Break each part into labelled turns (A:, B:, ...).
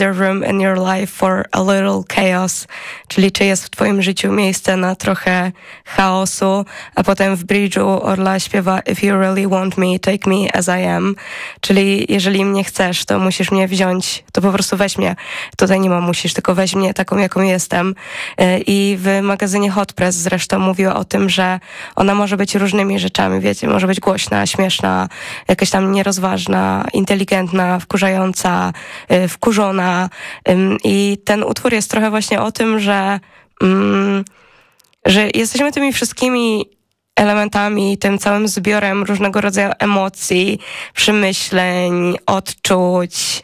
A: there room in your life for a little chaos? Czyli czy jest w twoim życiu miejsce na trochę chaosu? A potem w bridge'u Orla śpiewa If you really want me, take me as I am. Czyli jeżeli mnie chcesz, to musisz mnie wziąć, to po prostu weź mnie. Tutaj nie ma musisz, tylko weź mnie taką, jaką jestem. I w magazynie Hot Press zresztą mówiła o tym, że ona może być różnymi rzeczami, wiecie, może być głośna, śmieszna, jakaś tam nierozważna, inteligentna, wkurzająca, wkurzona. I ten utwór jest trochę właśnie o tym, że jesteśmy tymi wszystkimi elementami, tym całym zbiorem różnego rodzaju emocji, przemyśleń, odczuć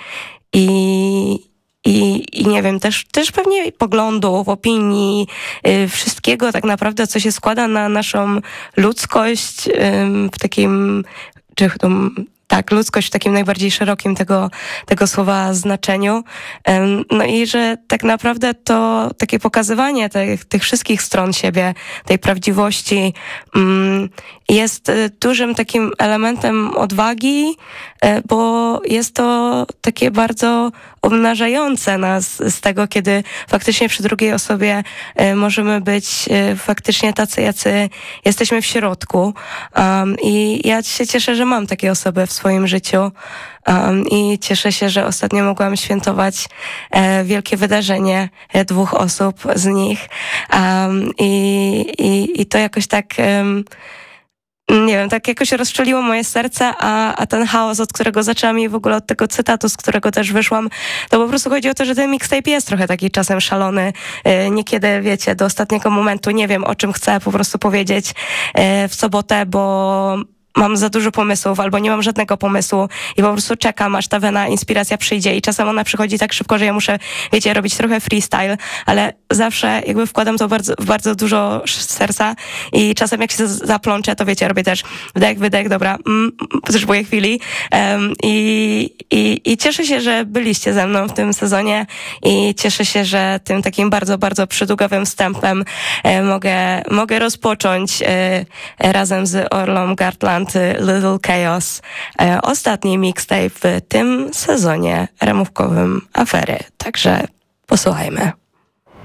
A: i nie wiem, też pewnie poglądów, opinii, wszystkiego tak naprawdę, co się składa na naszą ludzkość w takim, tak, ludzkość w takim najbardziej szerokim tego słowa znaczeniu. No i że tak naprawdę to takie pokazywanie tych wszystkich stron siebie, tej prawdziwości jest dużym takim elementem odwagi, bo jest to takie bardzo obnażające nas z tego, kiedy faktycznie przy drugiej osobie możemy być faktycznie tacy, jacy jesteśmy w środku. I ja się cieszę, że mam takie osoby w swoim życiu i cieszę się, że ostatnio mogłam świętować wielkie wydarzenie 2 osób z nich i to jakoś tak nie wiem, tak jakoś rozczeliło moje serce, a ten chaos, od którego zaczęłam i w ogóle od tego cytatu, z którego też wyszłam, to po prostu chodzi o to, że ten mixtape jest trochę taki czasem szalony. Niekiedy, wiecie, do ostatniego momentu nie wiem, o czym chcę po prostu powiedzieć w sobotę, bo mam za dużo pomysłów albo nie mam żadnego pomysłu i po prostu czekam, aż ta wena inspiracja przyjdzie i czasem ona przychodzi tak szybko, że ja muszę, wiecie, robić trochę freestyle, ale zawsze jakby wkładam to bardzo dużo serca i czasem jak się zaplączę, to wiecie, robię też wdech, wydech, dobra, potrzebuję chwili i cieszę się, że byliście ze mną w tym sezonie i cieszę się, że tym takim bardzo przydługowym wstępem mogę rozpocząć razem z Orlą Gartland Little Chaos, ostatni mixtape w tym sezonie ramówkowym Afery. Także posłuchajmy.